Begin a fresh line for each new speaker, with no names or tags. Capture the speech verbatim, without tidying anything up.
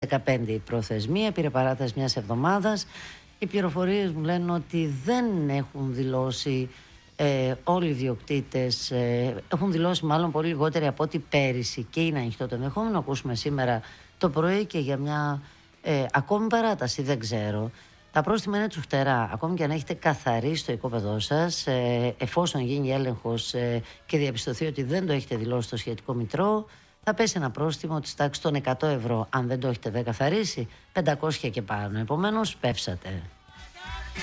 δεκαπέντε η προθεσμία, πήρε παράταση μιας εβδομάδας. Οι πληροφορίες μου λένε ότι δεν έχουν δηλώσει ε, όλοι οι ιδιοκτήτες, ε, έχουν δηλώσει μάλλον πολύ λιγότεροι από ό,τι πέρυσι και είναι ανοιχτό το ενδεχόμενο. Ακούσουμε σήμερα το πρωί και για μια ε, ακόμη παράταση, δεν ξέρω. Τα πρόστιμα είναι τσουχτερά, ακόμη και αν έχετε καθαρίσει το οικόπεδό σας, ε, εφόσον γίνει έλεγχος ε, και διαπιστωθεί ότι δεν το έχετε δηλώσει στο σχετικό μητρό, θα πέσει ένα πρόστιμο της τάξης των εκατό ευρώ. Αν δεν το έχετε δε καθαρίσει, πεντακόσια και πάνω. Επομένως, πέφσατε.